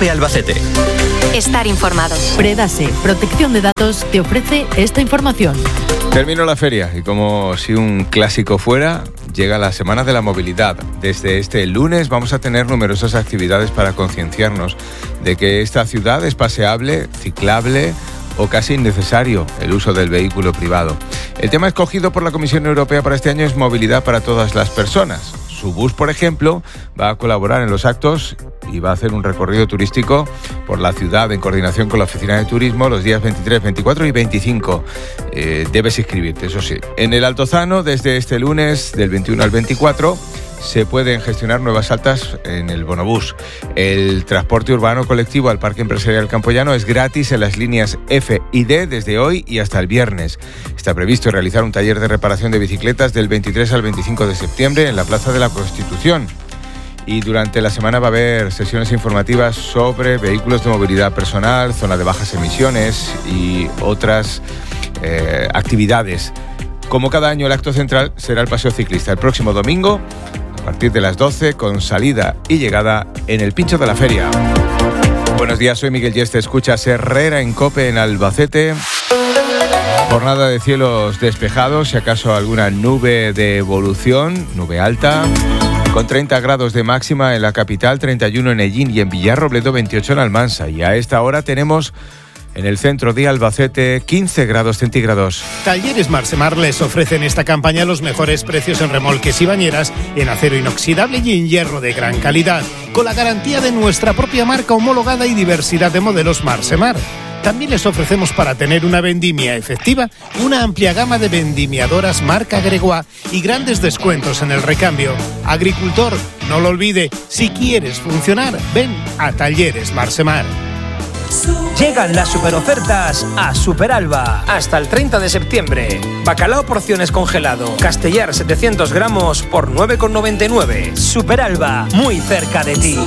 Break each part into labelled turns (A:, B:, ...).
A: COPE Albacete.
B: Estar informado.
C: Predase, protección de datos, te ofrece esta información.
D: Terminó la feria y como si un clásico fuera, llega la Semana de la Movilidad. Desde este lunes vamos a tener numerosas actividades para concienciarnos de que esta ciudad es paseable, ciclable o casi innecesario el uso del vehículo privado. El tema escogido por la Comisión Europea para este año es movilidad para todas las personas. Su bus, por ejemplo, va a colaborar en los actos y va a hacer un recorrido turístico por la ciudad en coordinación con la Oficina de Turismo los días 23, 24 y 25. Debes inscribirte, eso sí. En el Altozano, desde este lunes, del 21 al 24, se pueden gestionar nuevas altas en el Bonobús. El transporte urbano colectivo al Parque Empresarial Campoyano es gratis en las líneas F y D desde hoy y hasta el viernes. Está previsto realizar un taller de reparación de bicicletas del 23 al 25 de septiembre en la Plaza de la Constitución. Y durante la semana va a haber sesiones informativas sobre vehículos de movilidad personal, zona de bajas emisiones y otras actividades. Como cada año, el acto central será el paseo ciclista el próximo domingo, a partir de las 12, con salida y llegada en el Pincho de la Feria. Buenos días, soy Miguel Yeste, escuchas Herrera en COPE en Albacete. Jornada de cielos despejados, si acaso alguna nube de evolución, nube alta, con 30 grados de máxima en la capital, 31 en Ellín y en Villarrobledo, 28 en Almansa. Y a esta hora tenemos en el centro de Albacete 15 grados centígrados.
E: Talleres Marsemar les ofrecen esta campaña los mejores precios en remolques y bañeras en acero inoxidable y en hierro de gran calidad, con la garantía de nuestra propia marca homologada y diversidad de modelos Marsemar. También les ofrecemos, para tener una vendimia efectiva, una amplia gama de vendimiadoras marca Gregoire y grandes descuentos en el recambio. Agricultor, no lo olvide, si quieres funcionar, ven a Talleres Marsemar.
F: Llegan las superofertas a Superalba. Hasta el 30 de septiembre. Bacalao porciones congelado. Castellar 700 gramos por 9,99. Superalba, muy cerca de ti.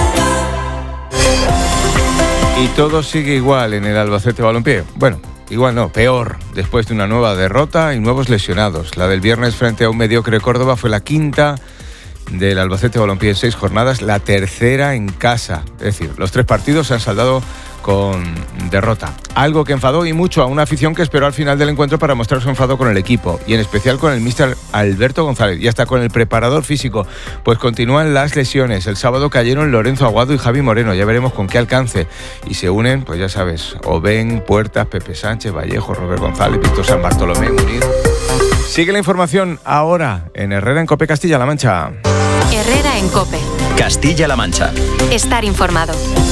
D: Y todo sigue igual en el Albacete Balompié. Bueno, igual no, peor. Después de una nueva derrota y nuevos lesionados. La del viernes frente a un mediocre Córdoba fue la quinta del Albacete Balompié en 6 jornadas, la tercera en casa. Es decir, los 3 partidos se han saldado con derrota. Algo que enfadó y mucho a una afición que esperó al final del encuentro para mostrar su enfado con el equipo, y en especial con el míster Alberto González y hasta con el preparador físico, pues continúan las lesiones. El sábado cayeron Lorenzo Aguado y Javi Moreno, ya veremos con qué alcance, y se unen, pues ya sabes, Oben, Puertas, Pepe Sánchez, Vallejo, Robert González, Víctor San Bartolomé, Munir. Sigue la información ahora en Herrera en COPE Castilla-La Mancha.
B: Herrera en COPE.
A: Castilla-La Mancha.
B: Estar informado.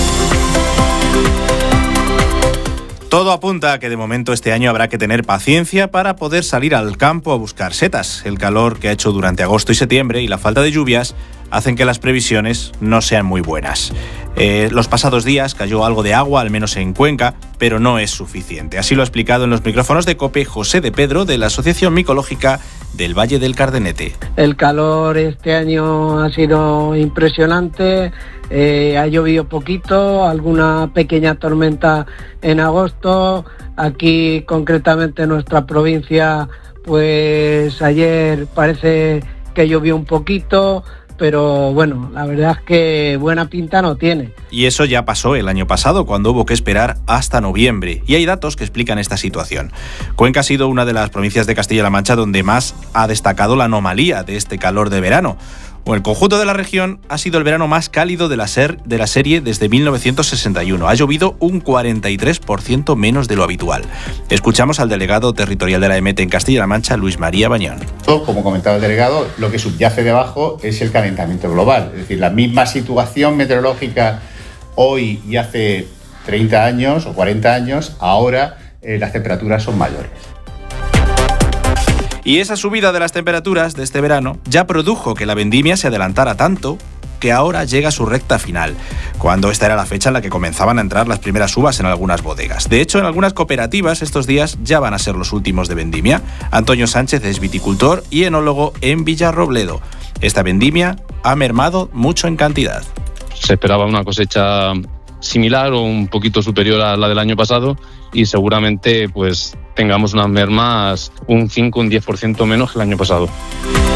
G: Todo apunta a que de momento este año habrá que tener paciencia para poder salir al campo a buscar setas. El calor que ha hecho durante agosto y septiembre y la falta de lluvias hacen que las previsiones no sean muy buenas. Los pasados días cayó algo de agua, al menos en Cuenca, pero no es suficiente. Así lo ha explicado en los micrófonos de COPE José de Pedro, de la Asociación Micológica del Valle del Cardenete.
H: El calor este año ha sido impresionante. Ha llovido poquito, alguna pequeña tormenta en agosto. Aquí concretamente en nuestra provincia, pues ayer parece que llovió un poquito, pero bueno, la verdad es que buena pinta no tiene.
G: Y eso ya pasó el año pasado, cuando hubo que esperar hasta noviembre. Y hay datos que explican esta situación. Cuenca ha sido una de las provincias de Castilla-La Mancha donde más ha destacado la anomalía de este calor de verano. El conjunto de la región ha sido el verano más cálido de la serie desde 1961. Ha llovido un 43% menos de lo habitual. Escuchamos al delegado territorial de la EMET en Castilla-La Mancha, Luis María Bañón.
I: Como comentaba el delegado, lo que subyace debajo es el calentamiento global. Es decir, la misma situación meteorológica hoy y hace 30 años o 40 años, ahora las temperaturas son mayores.
G: Y esa subida de las temperaturas de este verano ya produjo que la vendimia se adelantara tanto que ahora llega a su recta final, cuando esta era la fecha en la que comenzaban a entrar las primeras uvas en algunas bodegas. De hecho, en algunas cooperativas estos días ya van a ser los últimos de vendimia. Antonio Sánchez es viticultor y enólogo en Villarrobledo. Esta vendimia ha mermado mucho en cantidad.
J: Se esperaba una cosecha similar o un poquito superior a la del año pasado y seguramente pues tengamos unas mermas un 5 o un 10% menos que el año pasado.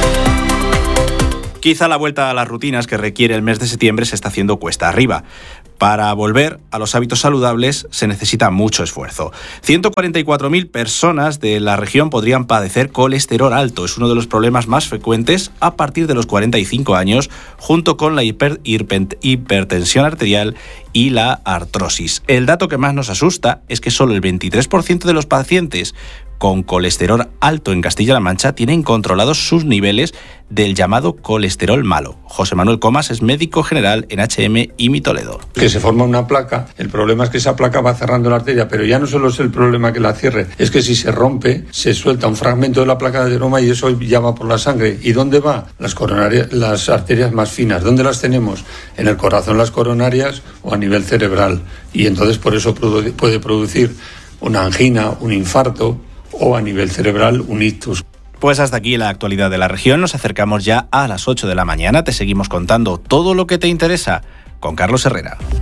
G: Quizá la vuelta a las rutinas que requiere el mes de septiembre se está haciendo cuesta arriba, Para volver a los hábitos saludables se necesita mucho esfuerzo. 144.000 personas de la región podrían padecer colesterol alto. Es uno de los problemas más frecuentes a partir de los 45 años, junto con la hipertensión arterial y la artrosis. El dato que más nos asusta es que solo el 23% de los pacientes con colesterol alto en Castilla-La Mancha tienen controlados sus niveles del llamado colesterol malo. José Manuel Comas es médico general en HM IMI Toledo.
A: Que se forma una placa, el problema es que esa placa va cerrando la arteria, pero ya no solo es el problema que la cierre, es que si se rompe, se suelta un fragmento de la placa de ateroma y eso ya va por la sangre. ¿Y dónde va? Las coronarias, las arterias más finas. ¿Dónde las tenemos? En el corazón, las coronarias o a nivel cerebral. Y entonces por eso puede producir una angina, un infarto o a nivel cerebral un ictus.
G: Pues hasta aquí la actualidad de la región. Nos acercamos ya a las 8 de la mañana. Te seguimos contando todo lo que te interesa con Carlos Herrera.